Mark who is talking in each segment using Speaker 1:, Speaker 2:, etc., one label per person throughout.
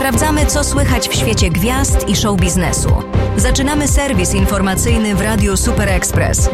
Speaker 1: Sprawdzamy, co słychać w świecie gwiazd i show biznesu. Zaczynamy serwis informacyjny w Radiu Super Express.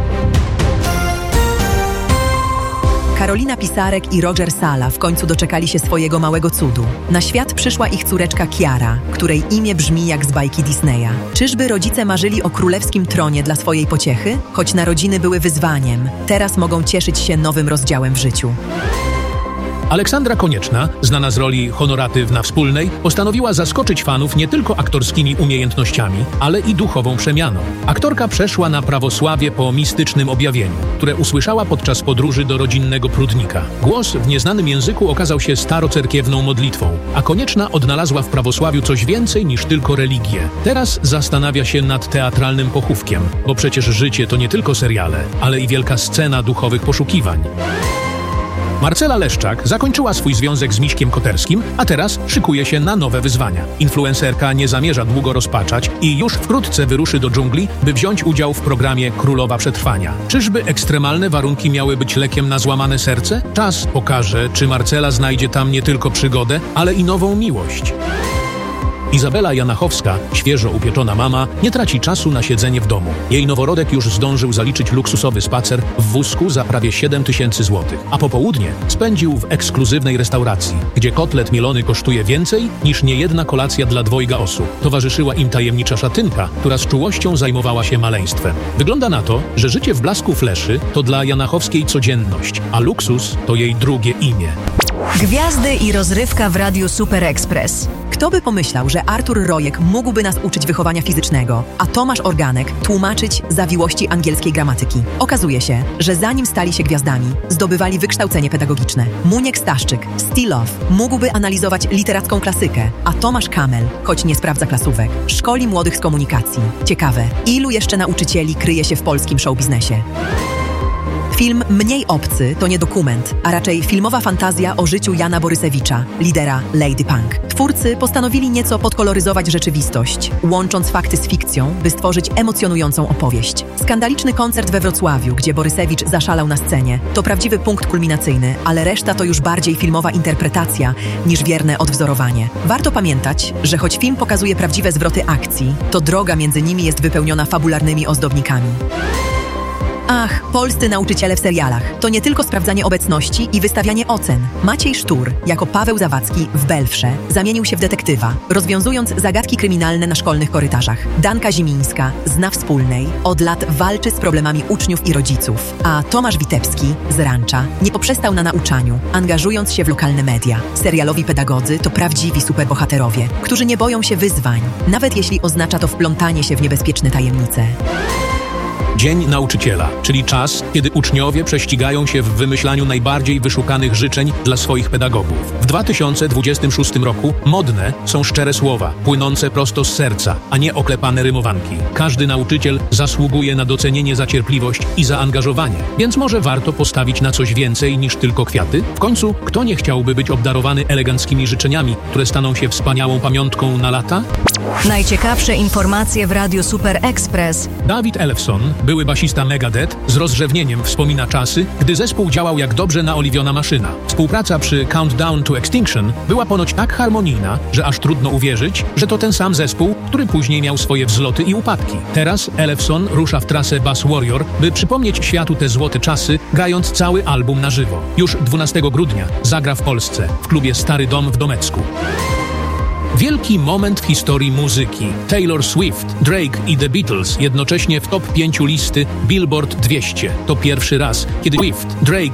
Speaker 2: Karolina Pisarek i Roger Sala w końcu doczekali się swojego małego cudu. Na świat przyszła ich córeczka Kiara, której imię brzmi jak z bajki Disneya. Czyżby rodzice marzyli o królewskim tronie dla swojej pociechy? Choć narodziny były wyzwaniem, teraz mogą cieszyć się nowym rozdziałem w życiu.
Speaker 3: Aleksandra Konieczna, znana z roli Honoraty w Na Wspólnej, postanowiła zaskoczyć fanów nie tylko aktorskimi umiejętnościami, ale i duchową przemianą. Aktorka przeszła na prawosławie po mistycznym objawieniu, które usłyszała podczas podróży do rodzinnego Prudnika. Głos w nieznanym języku okazał się starocerkiewną modlitwą, a Konieczna odnalazła w prawosławiu coś więcej niż tylko religię. Teraz zastanawia się nad teatralnym pochówkiem, bo przecież życie to nie tylko seriale, ale i wielka scena duchowych poszukiwań. Marcela Leszczak zakończyła swój związek z Miśkiem Koterskim, a teraz szykuje się na nowe wyzwania. Influencerka nie zamierza długo rozpaczać i już wkrótce wyruszy do dżungli, by wziąć udział w programie Królowa Przetrwania. Czyżby ekstremalne warunki miały być lekiem na złamane serce? Czas pokaże, czy Marcela znajdzie tam nie tylko przygodę, ale i nową miłość. Izabela Janachowska, świeżo upieczona mama, nie traci czasu na siedzenie w domu. Jej noworodek już zdążył zaliczyć luksusowy spacer w wózku za prawie 7 000 złotych, a popołudnie spędził w ekskluzywnej restauracji, gdzie kotlet mielony kosztuje więcej niż niejedna kolacja dla dwojga osób. Towarzyszyła im tajemnicza szatynka, która z czułością zajmowała się maleństwem. Wygląda na to, że życie w blasku fleszy to dla Janachowskiej codzienność, a luksus to jej drugie imię.
Speaker 1: Gwiazdy i rozrywka w Radiu Super Express.
Speaker 2: Kto by pomyślał, że Artur Rojek mógłby nas uczyć wychowania fizycznego, a Tomasz Organek tłumaczyć zawiłości angielskiej gramatyki. Okazuje się, że zanim stali się gwiazdami, zdobywali wykształcenie pedagogiczne. Muniek Staszczyk, Stilow, mógłby analizować literacką klasykę, a Tomasz Kamel, choć nie sprawdza klasówek, szkoli młodych z komunikacji. Ciekawe, ilu jeszcze nauczycieli kryje się w polskim showbiznesie? Film Mniej obcy to nie dokument, a raczej filmowa fantazja o życiu Jana Borysewicza, lidera Lady Punk. Twórcy postanowili nieco podkoloryzować rzeczywistość, łącząc fakty z fikcją, by stworzyć emocjonującą opowieść. Skandaliczny koncert we Wrocławiu, gdzie Borysewicz zaszalał na scenie, to prawdziwy punkt kulminacyjny, ale reszta to już bardziej filmowa interpretacja niż wierne odwzorowanie. Warto pamiętać, że choć film pokazuje prawdziwe zwroty akcji, to droga między nimi jest wypełniona fabularnymi ozdobnikami. Ach, polscy nauczyciele w serialach. To nie tylko sprawdzanie obecności i wystawianie ocen. Maciej Sztur, jako Paweł Zawadzki w Belfrze, zamienił się w detektywa, rozwiązując zagadki kryminalne na szkolnych korytarzach. Danka Zimińska z Na Wspólnej od lat walczy z problemami uczniów i rodziców. A Tomasz Witebski z Rancza nie poprzestał na nauczaniu, angażując się w lokalne media. Serialowi pedagodzy to prawdziwi superbohaterowie, którzy nie boją się wyzwań, nawet jeśli oznacza to wplątanie się w niebezpieczne tajemnice.
Speaker 3: Dzień Nauczyciela, czyli czas, kiedy uczniowie prześcigają się w wymyślaniu najbardziej wyszukanych życzeń dla swoich pedagogów. W 2026 roku modne są szczere słowa, płynące prosto z serca, a nie oklepane rymowanki. Każdy nauczyciel zasługuje na docenienie za cierpliwość i zaangażowanie, więc może warto postawić na coś więcej niż tylko kwiaty? W końcu, kto nie chciałby być obdarowany eleganckimi życzeniami, które staną się wspaniałą pamiątką na lata?
Speaker 1: Najciekawsze informacje w Radiu Super Express.
Speaker 3: David Ellefson, były basista Megadeth, z rozrzewnieniem wspomina czasy, gdy zespół działał jak dobrze naoliwiona maszyna. Współpraca przy Countdown to Extinction była ponoć tak harmonijna, że aż trudno uwierzyć, że to ten sam zespół, który później miał swoje wzloty i upadki. Teraz Ellefson rusza w trasę Bass Warrior, by przypomnieć światu te złote czasy, grając cały album na żywo. Już 12 grudnia zagra w Polsce, w klubie Stary Dom w Domecku. Wielki moment w historii muzyki. Taylor Swift, Drake i The Beatles jednocześnie w top 5 listy Billboard 200. To pierwszy raz, kiedy Swift, Drake